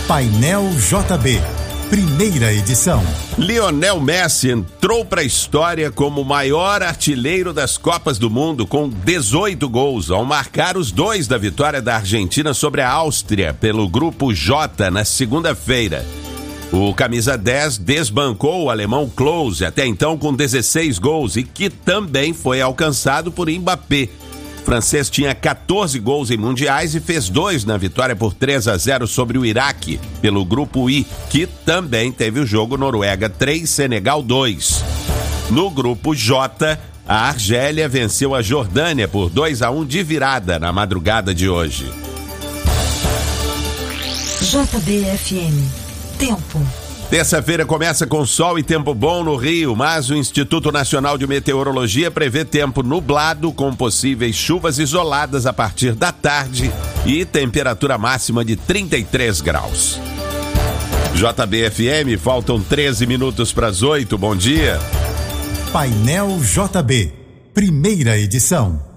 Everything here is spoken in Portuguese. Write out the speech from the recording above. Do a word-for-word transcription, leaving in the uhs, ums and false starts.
Painel J B, primeira edição. Lionel Messi entrou para a história como o maior artilheiro das Copas do Mundo com dezoito gols, ao marcar os dois da vitória da Argentina sobre a Áustria pelo Grupo J na segunda-feira. O camisa dez desbancou o alemão Klose, até então com dezesseis gols, e que também foi alcançado por Mbappé. O francês tinha quatorze gols em mundiais e fez dois na vitória por três a zero sobre o Iraque, pelo Grupo I, que também teve o jogo Noruega três, Senegal dois. No Grupo J, a Argélia venceu a Jordânia por dois a um de virada na madrugada de hoje. J B F M. Tempo. Terça-feira começa com sol e tempo bom no Rio, mas o Instituto Nacional de Meteorologia prevê tempo nublado com possíveis chuvas isoladas a partir da tarde e temperatura máxima de trinta e três graus. J B F M, faltam treze minutos para as oito, bom dia. Painel J B, primeira edição.